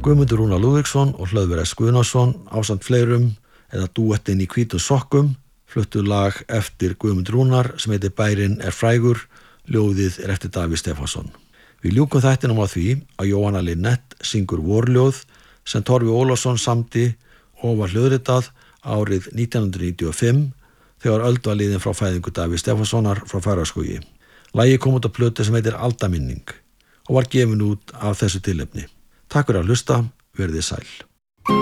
Guðmundur Rúnar Lúðvíksson og Hlöðver S. Guðnason ásamt fleirum eða dúettinn í hvítum sokkum fluttu lag eftir Guðmund Rúnar sem heitir Bærinn er frægur, ljóðið er eftir Davíð Stefánsson. Við ljúkum þættinum á því að Jóhanna Linnet syngur vorljóð sem Torfi Ólafsson samdi og var hljóðritað árið 1995 þegar öld var liðin frá fæðingu Davíð Stefánssonar frá Fagraskógi. Lagið kom út á plötu sem heitir Aldaminning og var gefin út af þessu tilefni. Takk fyrir að hlusta, verðið sæl.